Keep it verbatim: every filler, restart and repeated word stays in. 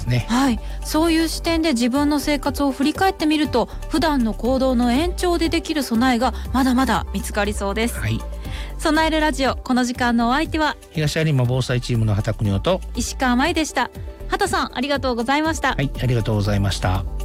ね。 はい、そういう視点で自分の生活を振り返ってみると、普段の行動の延長でできる備えがまだまだ見つかりそうです。 はい、 備えるラジオ、この時間のお相手は東有馬防災チームの畑邦夫と石川舞でした。畑さん、ありがとうございました。 はい、ありがとうございました。